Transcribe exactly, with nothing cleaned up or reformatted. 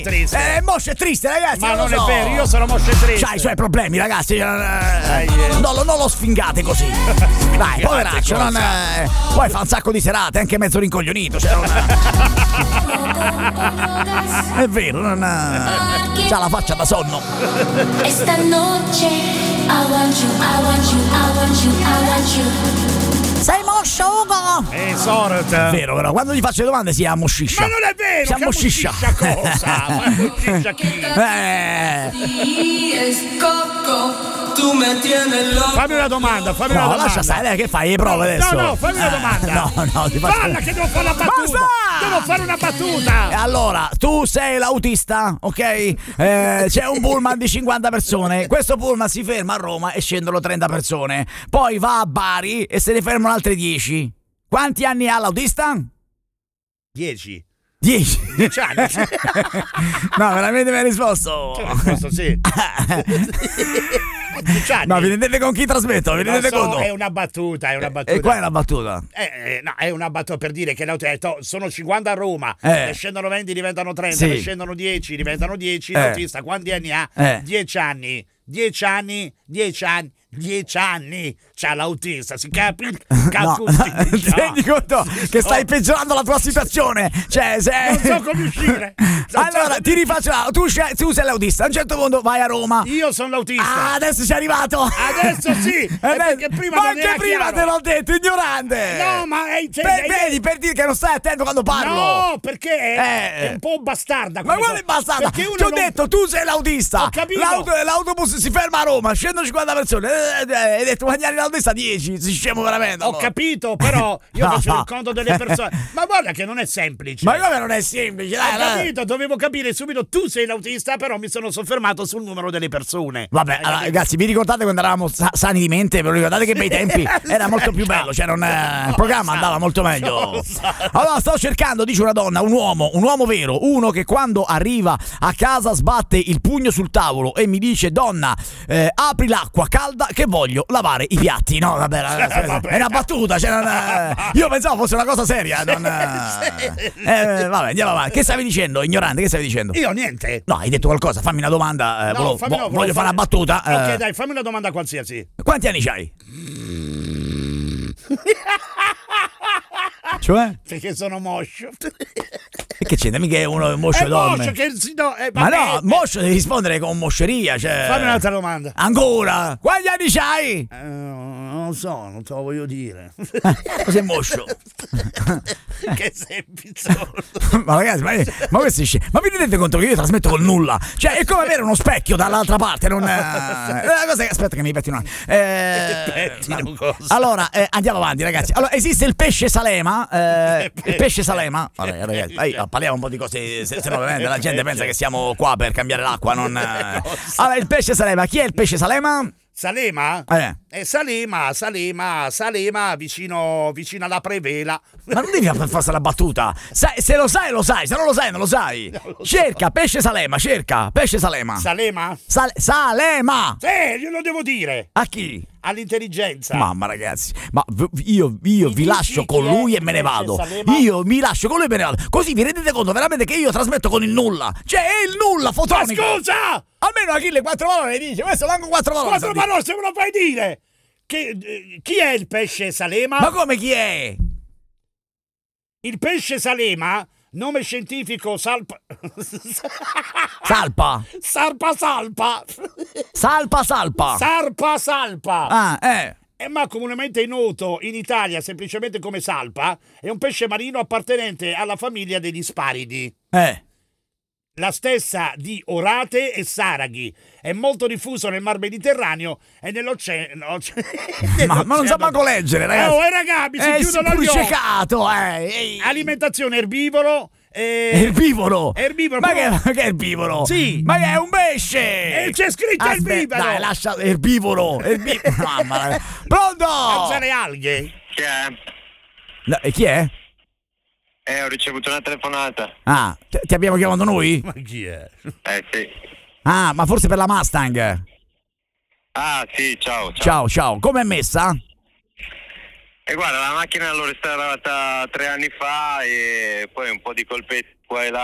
Triste. Eh, Moscio è triste, ragazzi. Ma non, non lo so. è vero, io sono Moscio triste. C'ha i suoi problemi, ragazzi. Eh, yeah. non, lo, non lo sfingate così. Dai, poveraccio. Non, eh, poi fa un sacco di serate, anche mezzo rincoglionito. Cioè non, è vero, non c'ha la faccia da sonno. Esta noche I want you, I want you, I want you, I want you. Sei moscio, Ugo? Eh, Sorot. È vero, però quando gli faccio le domande si ammosciscia. Ma non è vero! Si che ammosciscia. ammosciscia cosa? Ma ammosciscia chi? Eh. Fammi una domanda, fammi No, una domanda. lascia stare, lei che fai le prove adesso? No, no, fammi una domanda. Eh, no, no, ti faccio... Falla che devo fare la battuta. Basta! Devo fare una battuta. E allora, tu sei l'autista, ok? Eh, c'è un pullman di cinquanta persone. Questo pullman si ferma a Roma e scendono trenta persone. Poi va a Bari e se ne fermano altre dieci. Quanti anni ha l'autista? Dieci. dieci. Dieci anni. No, veramente mi hai risposto. Questo sì. dieci anni. No, vi rendete con chi trasmetto? Vi Lo rendete so, conto? è una battuta, è una battuta. E qua è la battuta. Eh, eh, no, è una battuta per dire che l'auto ha detto sono cinquanta a Roma, Eh. ne scendono venti, diventano trenta, Sì. ne scendono dieci, diventano dieci. Eh. L'autista quanti anni ha? Eh. dieci anni. dieci anni, dieci anni, dieci anni. C'ha l'autista, si capi? No, Calcoli, no, ti rendi conto che stai peggiorando la tua situazione? Cioè, se... Non so come uscire. Non so Allora, come- ti rifaccio. Tu, scel- tu sei l'autista. A un certo punto vai a Roma. Io sono l'autista. Ah, adesso sei arrivato. Adesso sì, è perché prima ma non anche era prima chiaro. te l'ho detto, ignorante. No, ma è, cioè, Per- è- vedi, per dire che non stai attento quando parlo. No, perché è, Eh. è un po' bastarda. Ma come quale cosa. bastarda? Perché uno Ti ho non- detto, tu sei l'autista. Ho capito. L'auto- l'autobus si ferma a Roma, scendono cinquanta persone. Eh, eh, hai detto, quanti anni l'autista? dieci. Si scemo veramente. Ho allora. capito, però io No. faccio il conto delle persone. Ma guarda che non è semplice. Ma come non è semplice? Dai, Ho dai. capito, dovevo capire subito tu sei l'autista, però mi sono soffermato sul numero delle persone. Vabbè, Hai allora, capito? ragazzi, vi ricordate quando eravamo sa- sani di mente? Ve lo ricordate che bei tempi? Era molto più bello, cioè non, eh, il programma andava molto meglio. Allora, sto cercando, dice una donna, un uomo, un uomo vero, uno che quando arriva a casa sbatte il pugno sul tavolo e mi dice: donna, eh, apri l'acqua calda che voglio lavare i piatti. No, vabbè, ragazzi, è una battuta, cioè non, eh, io pensavo fosse una cosa seria. Non, eh, eh, vabbè, andiamo avanti. Che stavi dicendo, ignorante? Che stavi dicendo? Io niente. No, hai detto qualcosa, fammi una domanda. eh, No, volevo- fammi- no, vo- volevo voglio fare una battuta. Ok, eh, dai, fammi una domanda qualsiasi. Quanti anni c'hai? Cioè? Perché sono moscio. E che c'entra? Mica è uno moscio È dorme. moscio che si do- eh, Ma vabbè, no, moscio devi rispondere con mosceria, cioè. Fammi un'altra domanda. Ancora? Quanti anni c'hai? Eh, non lo so, non te lo voglio dire. Cos'è moscio? Che semplice. Ma ragazzi, ma, ma questi sci- ma vi rendete conto che io trasmetto col nulla? Cioè, è come avere uno specchio dall'altra parte, non è... Una cosa che... Aspetta che mi pettino un attimo. Eh, Pettino cosa? allora, eh, andiamo avanti, ragazzi. Allora, esiste il pesce Salema, eh, il pesce Salema. Vabbè, ragazzi, dai, parliamo un po' di cose, se, se no veramente la gente pensa che siamo qua per cambiare l'acqua, non... eh. Allora, il pesce Salema, chi è il pesce Salema? Salema? Eh. Eh, Salema, Salema, Salema vicino, vicino alla Prevela. Ma non devi per forza la battuta. Sai, se lo sai, lo sai. Se non lo sai, non lo sai. Non lo so. Cerca, pesce Salema, cerca, pesce Salema. Salema? Sal- Salema! Sì, glielo devo dire. A chi? All'intelligenza. Mamma ragazzi, ma v- io, io Mi vi dici lascio con chi è lui e il me ne pesce vado. Salema? Io mi lascio con lui e me ne vado. Così vi rendete conto veramente che io trasmetto con il nulla. Cioè è il nulla, Ma fotonico. scusa! Almeno Achille quattro valori dice, questo manco quattro valori. Quattro parole se me lo fai dire! Che, eh, chi è il pesce Salema? Ma come chi è? Il pesce Salema, nome scientifico salpa... Salpa. Sarpa salpa. Salpa salpa. Sarpa salpa. Ah, eh. È ma comunemente noto in Italia semplicemente come salpa, è un pesce marino appartenente alla famiglia degli sparidi. Eh. La stessa di orate e saraghi. È molto diffuso nel Mar Mediterraneo e nell'oceano. Ma, ma non sa manco leggere, ragazzi. Oh, eh, raga, mi si Eh, chiudono gli occhi. pulcecato, eh. Ehi. Alimentazione erbivoro. Eh, Erbivoro. Erbivoro. Ma che, però- ma che erbivoro? Sì. Ma che è un pesce? Eh, c'è scritto Aspetta, erbivoro. Dai, lascia erbivoro. Erbivoro. Mamma mia. Pronto? Mangia le alghe. Chi è? No, e chi è? Eh, ho ricevuto una telefonata. Ah, ti ti abbiamo chiamato noi? Ma chi è? Eh, sì. Ah, ma forse per la Mustang. Ah, sì, ciao, ciao. Ciao, ciao. Com'è messa? E guarda, la macchina l'ho restaurata tre anni fa e poi un po' di colpetti qua e là